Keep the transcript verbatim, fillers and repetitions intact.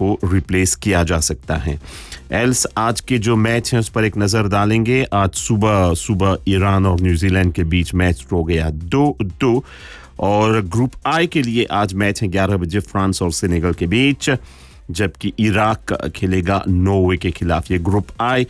को रिप्लेस किया जा सकता है। एल्स आज के जो मैच हैं उस पर एक नज़र डालेंगे। आज सुबह सुबह ईरान और न्यूजीलैंड के बीच मैच हो गया दो दो और ग्रुप आई के लिए आज मैच है ग्यारह बजे फ्रांस और सेनेगल के बीच, जबकि इराक खेलेगा नॉर्वे के खिलाफ। ये ग्रुप आई